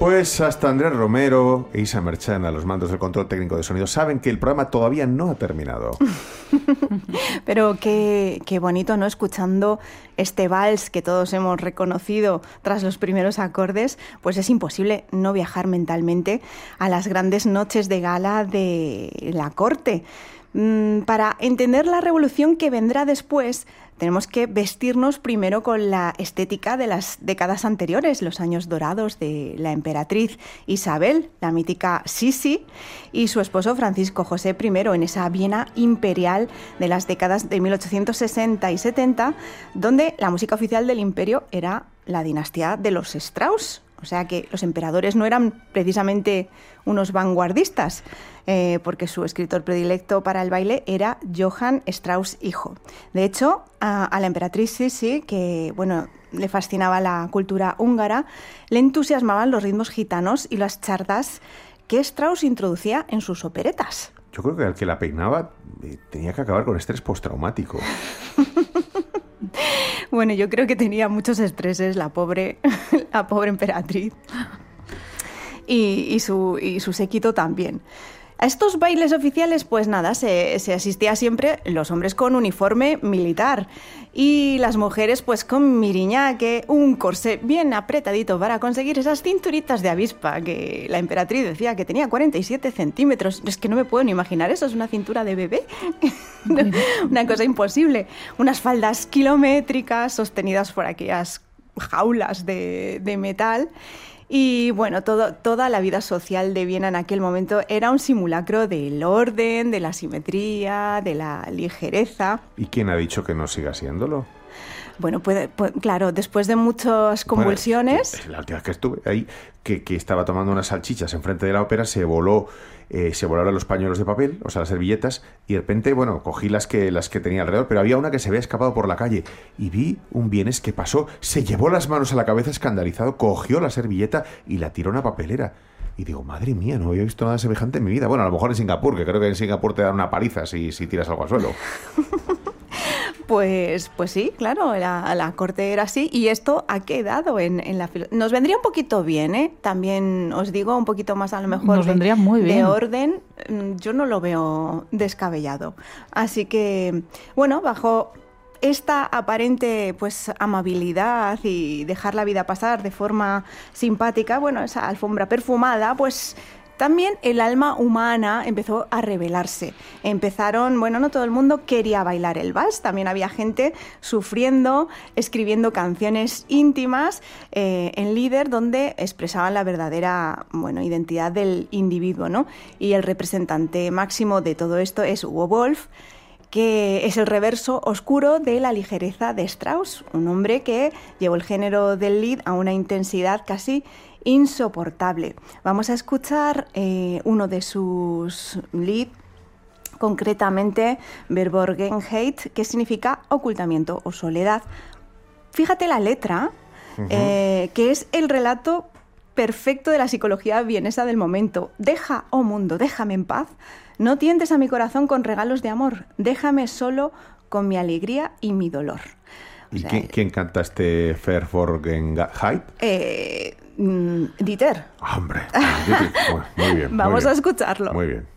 Pues hasta Andrés Romero e Isa Merchan a los mandos del control técnico de sonido saben que el programa todavía no ha terminado. Pero qué bonito, ¿no? Escuchando este vals que todos hemos reconocido tras los primeros acordes, pues es imposible no viajar mentalmente a las grandes noches de gala de la corte. Para entender la revolución que vendrá después, tenemos que vestirnos primero con la estética de las décadas anteriores, los años dorados de la emperatriz Isabel, la mítica Sisi, y su esposo Francisco José I, en esa Viena imperial de las décadas de 1860 y 70, donde la música oficial del imperio era la dinastía de los Strauss. O sea que los emperadores no eran precisamente unos vanguardistas, porque su escritor predilecto para el baile era Johann Strauss hijo. De hecho, a la emperatriz Sisi, que bueno, le fascinaba la cultura húngara, le entusiasmaban los ritmos gitanos y las chardas que Strauss introducía en sus operetas. Yo creo que el que la peinaba tenía que acabar con estrés postraumático. Bueno, yo creo que tenía muchos estreses la pobre emperatriz y su séquito también. A estos bailes oficiales, pues nada, se asistía siempre los hombres con uniforme militar y las mujeres pues con miriñaque, un corsé bien apretadito para conseguir esas cinturitas de avispa que la emperatriz decía que tenía 47 centímetros. Es que no me puedo ni imaginar eso, es una cintura de bebé. Una cosa imposible. Unas faldas kilométricas sostenidas por aquellas jaulas de metal. Y bueno, toda la vida social de Viena en aquel momento era un simulacro del orden, de la simetría, de la ligereza. ¿Y quién ha dicho que no siga siéndolo? Bueno, claro, después de muchas convulsiones... Bueno, la última vez que estuve ahí, que estaba tomando unas salchichas enfrente de la ópera, se volaron los pañuelos de papel, o sea, las servilletas, y de repente, bueno, cogí las que tenía alrededor, pero había una que se había escapado por la calle, y vi un vienes que pasó, se llevó las manos a la cabeza escandalizado, cogió la servilleta y la tiró a una papelera. Y digo, madre mía, no había visto nada semejante en mi vida. Bueno, a lo mejor en Singapur, que creo que en Singapur te dan una paliza si tiras algo al suelo. Pues sí, claro, la corte era así y esto ha quedado en la nos vendría un poquito bien, ¿eh? También os digo un poquito más a lo mejor nos vendría muy bien. De orden, yo no lo veo descabellado. Así que, bueno, bajo esta aparente pues amabilidad y dejar la vida pasar de forma simpática, bueno, esa alfombra perfumada, pues... También el alma humana empezó a rebelarse. Empezaron, bueno, no todo el mundo quería bailar el vals, también había gente sufriendo, escribiendo canciones íntimas en Lieder donde expresaban la verdadera, bueno, identidad del individuo, ¿no? Y el representante máximo de todo esto es Hugo Wolf, que es el reverso oscuro de la ligereza de Strauss, un hombre que llevó el género del Lied a una intensidad casi insoportable. Vamos a escuchar uno de sus Lied, concretamente Verborgenheit, que significa ocultamiento o soledad. Fíjate la letra, que es el relato perfecto de la psicología vienesa del momento. Deja, oh mundo, déjame en paz. No tientes a mi corazón con regalos de amor. Déjame solo con mi alegría y mi dolor. ¿Y quién canta este Verborgenheit? Dieter. ¡Hombre! Muy bien. Vamos a escucharlo. Muy bien.